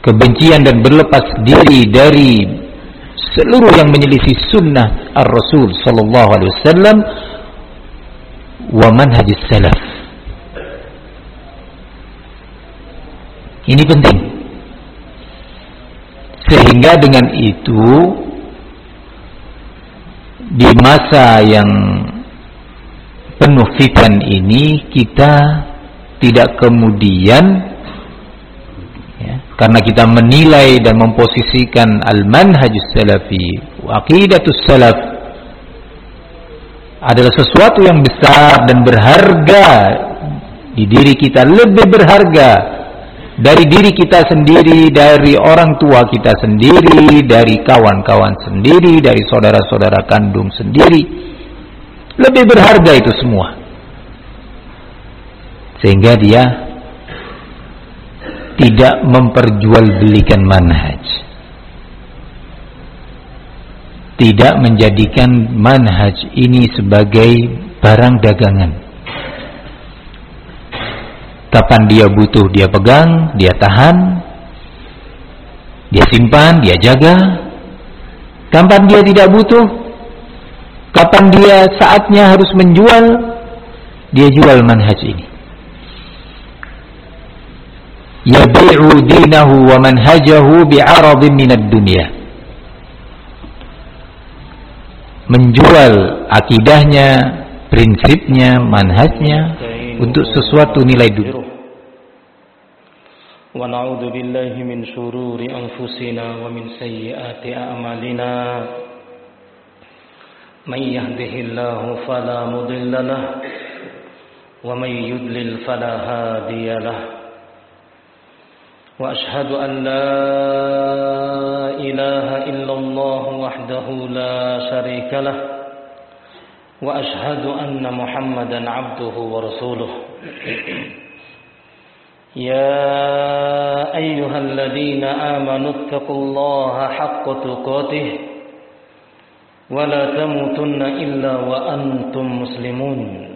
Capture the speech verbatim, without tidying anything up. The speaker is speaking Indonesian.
kebencian dan berlepas diri dari seluruh yang menyelisih sunnah ar-Rasul sallallahu alaihi wasallam wa manhajis salaf. Ini penting. Sehingga dengan itu di masa yang penuh fitan ini kita tidak kemudian ya, karena kita menilai dan memposisikan al-manhajus salafi wa aqidatus salaf adalah sesuatu yang besar dan berharga di diri kita, lebih berharga dari diri kita sendiri, dari orang tua kita sendiri, dari kawan-kawan sendiri, dari saudara-saudara kandung sendiri. Lebih berharga itu semua. Sehingga dia tidak memperjualbelikan manhaj. Tidak menjadikan manhaj ini sebagai barang dagangan. Kapan dia butuh dia pegang, dia tahan, dia simpan, dia jaga. Kapan dia tidak butuh, kapan dia saatnya harus menjual, dia jual manhaj ini. Yabi'u dinahu wa manhajahu bi'aradin minad dunya. Menjual akidahnya, prinsipnya, manhajnya untuk sesuatu nilai dunia. Wa na'udzu billahi min shururi anfusina wa min sayyiati a'malina. Man yahdihillahu fala mudilla lahu wa man yudlil fala hadiya lahu. Wa ashhadu an la ilaha illallah wahdahu la syarika lahu. وأشهد أن محمدا عبده ورسوله يا أيها الذين آمنوا اتقوا الله حق تقاته ولا تموتن إلا وأنتم مسلمون